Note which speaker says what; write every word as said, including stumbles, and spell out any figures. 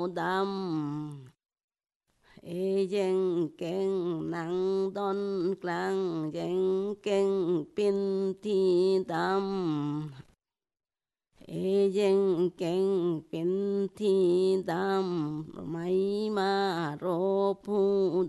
Speaker 1: đam ê dân keng năng đôn clang dân keng pin thi đam ê dân keng pin thi đam mai ma ro pu